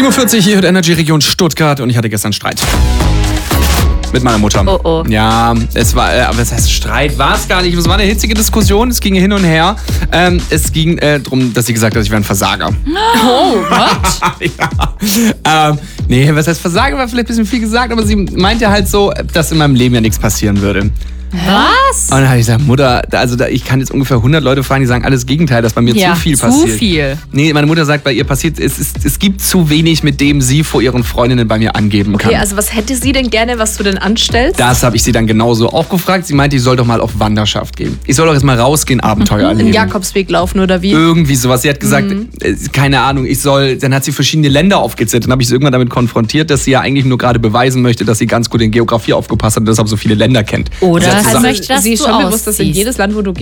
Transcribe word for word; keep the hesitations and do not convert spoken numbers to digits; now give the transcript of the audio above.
Uhr vierzig hier, Energy Region Stuttgart und ich hatte gestern Streit. Mit meiner Mutter. Oh, oh. Ja, es war, äh, aber es heißt Streit, war es gar nicht. Es war eine hitzige Diskussion, es ging hin und her. Ähm, es ging äh, darum, dass sie gesagt hat, ich wäre ein Versager. Oh, was? ja. ähm, nee, was heißt Versager, war vielleicht ein bisschen viel gesagt, aber sie meinte halt so, dass in meinem Leben ja nichts passieren würde. Was? Und dann habe ich gesagt, Mutter, also da, ich kann jetzt ungefähr hundert Leute fragen, die sagen alles Gegenteil, dass bei mir ja, zu viel zu passiert. Zu viel. Nee, meine Mutter sagt, bei ihr passiert, es, ist, es gibt zu wenig, mit dem sie vor ihren Freundinnen bei mir angeben kann. Okay, also was hätte sie denn gerne, was du denn anstellst? Das habe ich sie dann genauso auch gefragt. Sie meinte, ich soll doch mal auf Wanderschaft gehen. Ich soll doch jetzt mal rausgehen, Abenteuer erleben. Den Jakobsweg laufen oder wie? Irgendwie sowas. Sie hat gesagt, Mhm. äh, keine Ahnung, ich soll, dann hat sie verschiedene Länder aufgezählt. Dann habe ich sie irgendwann damit konfrontiert, dass sie ja eigentlich nur gerade beweisen möchte, dass sie ganz gut in Geografie aufgepasst hat und deshalb so viele Länder kennt. Oder Sie hat sie gesagt, möchte, dass sie ist du schon bewusst, dass in ausziehst. jedes Land, wo du